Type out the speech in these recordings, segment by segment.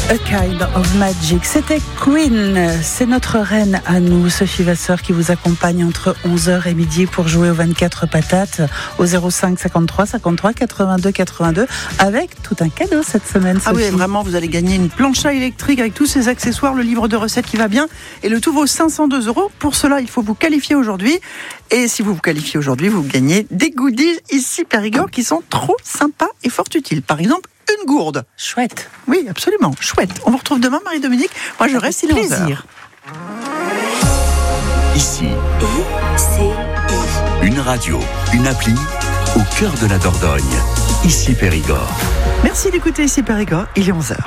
A Kind of Magic, c'était Queen, c'est notre reine à nous, Sophie Vasseur, qui vous accompagne entre 11h et midi pour jouer aux 24 patates au 05 53 53 82 82 avec tout un cadeau cette semaine, Sophie. Ah oui, vraiment, vous allez gagner une plancha électrique avec tous ses accessoires, le livre de recettes qui va bien et le tout vaut 502 €. Pour cela, il faut vous qualifier aujourd'hui et si vous vous qualifiez aujourd'hui, vous gagnez des goodies ici Périgord qui sont trop sympas et fort utiles. Par exemple, une gourde. Chouette. Oui, absolument, chouette. On vous retrouve demain, Marie-Dominique. Moi, je reste, il est 11h. Plaisir. Ici, une radio, une appli au cœur de la Dordogne. Ici Périgord. Merci d'écouter ici Périgord, il est 11h.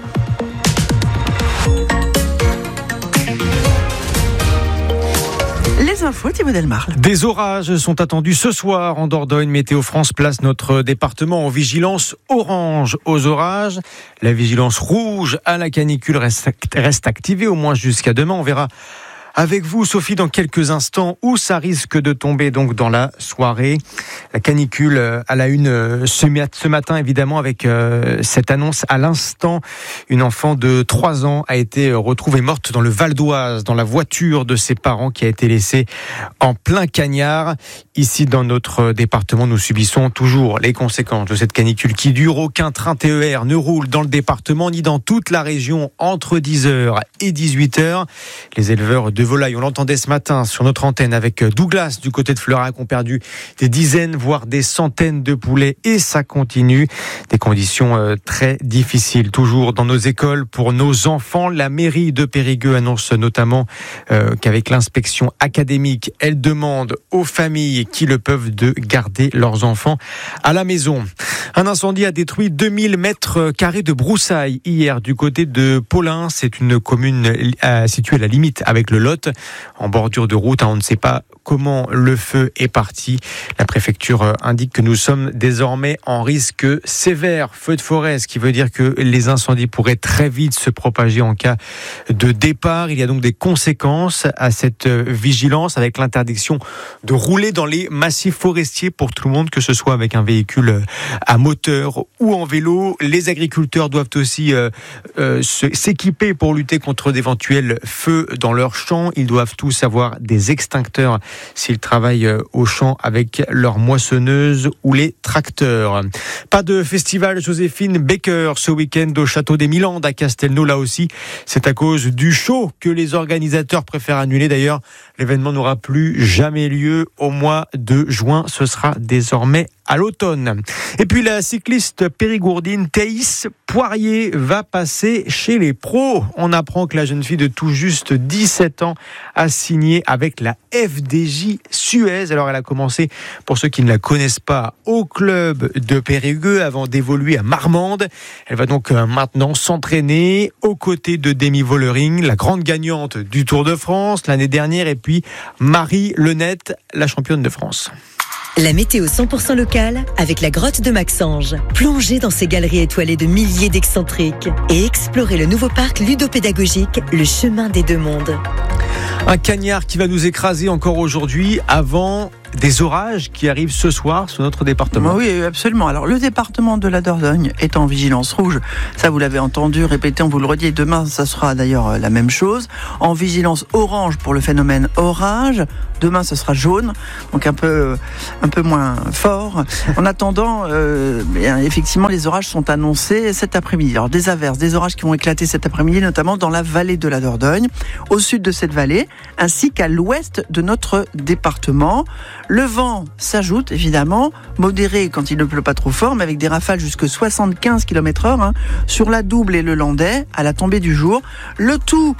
Les infos, Thibaut Delmarle. Des orages sont attendus ce soir en Dordogne. Météo France place notre département en vigilance orange aux orages. La vigilance rouge à la canicule reste activée au moins jusqu'à demain. On verra avec vous, Sophie, dans quelques instants, où ça risque de tomber donc dans la soirée. La canicule à la une ce matin, évidemment, avec cette annonce à l'instant. Une enfant de 3 ans a été retrouvée morte dans le Val d'Oise, dans la voiture de ses parents qui a été laissée en plein cagnard. Ici, dans notre département, nous subissons toujours les conséquences de cette canicule qui dure. Aucun train TER ne roule dans le département, ni dans toute la région entre 10h et 18h. Les éleveurs de volailles, on l'entendait ce matin sur notre antenne avec Douglas du côté de Fleurac, ont perdu des dizaines voire des centaines de poulets et ça continue. Des conditions très difficiles toujours dans nos écoles pour nos enfants. La mairie de Périgueux annonce notamment qu'avec l'inspection académique, elle demande aux familles qui le peuvent de garder leurs enfants à la maison. Un incendie a détruit 2000 mètres carrés de broussailles hier du côté de Paulin. C'est une commune située à la limite avec le Lot, en bordure de route. On ne sait pas comment le feu est parti. La préfecture indique que nous sommes désormais en risque sévère, feu de forêt, ce qui veut dire que les incendies pourraient très vite se propager en cas de départ. Il y a donc des conséquences à cette vigilance avec l'interdiction de rouler dans les massifs forestiers pour tout le monde, que ce soit avec un véhicule à moteur ou en vélo. Les agriculteurs doivent aussi s'équiper pour lutter contre d'éventuels feux dans leurs champs. Ils doivent tous avoir des extincteurs s'ils travaillent au champ avec leurs moissonneuses ou les tracteurs. Pas de festival Joséphine Baker ce week-end au Château des Milandes à Castelnau. Là aussi, c'est à cause du chaud que les organisateurs préfèrent annuler. D'ailleurs, l'événement n'aura plus jamais lieu au mois de juin. Ce sera désormais à l'automne. Et puis la cycliste périgourdine Thaïs Poirier va passer chez les pros. On apprend que la jeune fille de tout juste 17 ans a signé avec la FDJ Suez. Alors elle a commencé, pour ceux qui ne la connaissent pas, au club de Périgueux avant d'évoluer à Marmande. Elle va donc maintenant s'entraîner aux côtés de Demi Vollering, la grande gagnante du Tour de France l'année dernière, et puis Marie Lenette, la championne de France. La météo 100% locale avec la grotte de Maxange. Plongez dans ces galeries étoilées de milliers d'excentriques et explorez le nouveau parc ludopédagogique, le chemin des deux mondes. Un cagnard qui va nous écraser encore aujourd'hui avant des orages qui arrivent ce soir sur notre département. Oui, absolument. Alors, le département de la Dordogne est en vigilance rouge. Ça, vous l'avez entendu, répété, on vous le redit. Demain, ça sera d'ailleurs la même chose. En vigilance orange pour le phénomène orage. Demain, ce sera jaune, donc un peu moins fort. En attendant, effectivement, les orages sont annoncés cet après-midi. Alors, des averses, des orages qui vont éclater cet après-midi, notamment dans la vallée de la Dordogne, au sud de cette vallée, ainsi qu'à l'ouest de notre département. Le vent s'ajoute, évidemment, modéré quand il ne pleut pas trop fort, mais avec des rafales jusqu'à 75 km/h sur la Double et le Landais à la tombée du jour. Le tout,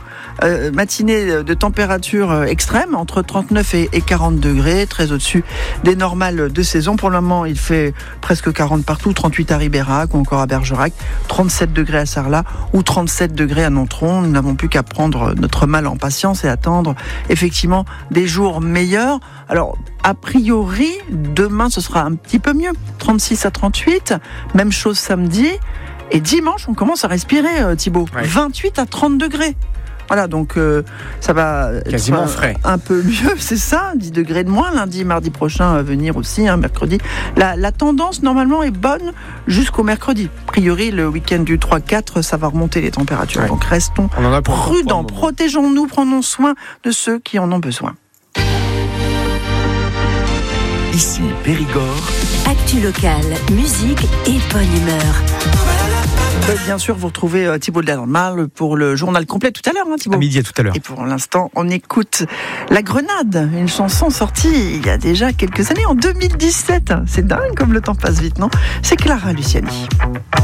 matinée de température extrême, entre 39 et 40 degrés, très au-dessus des normales de saison. Pour le moment, il fait presque 40 partout, 38 à Ribérac ou encore à Bergerac, 37 degrés à Sarlat ou 37 degrés à Nontron. Nous n'avons plus qu'à prendre notre mal en patience et attendre effectivement des jours meilleurs. Alors, a priori, demain, ce sera un petit peu mieux. 36 à 38, même chose samedi. Et dimanche, on commence à respirer, Thibaut. Ouais. 28 à 30 degrés. Voilà, donc ça va quasiment frais. Un peu mieux, c'est ça, 10 degrés de moins, lundi, mardi prochain à venir aussi, mercredi. La tendance, normalement, est bonne jusqu'au mercredi. A priori, le week-end du 3-4, ça va remonter les températures. Ouais. Donc restons prudents, protégeons-nous, prenons soin de ceux qui en ont besoin. Ici Périgord. Actu locale, musique et bonne humeur. Bien sûr, vous retrouvez Thibault de Lermal pour le journal complet tout à l'heure, Thibault. À midi, à tout à l'heure. Et pour l'instant, on écoute La Grenade, une chanson sortie il y a déjà quelques années, en 2017. C'est dingue comme le temps passe vite, non ? C'est Clara Luciani.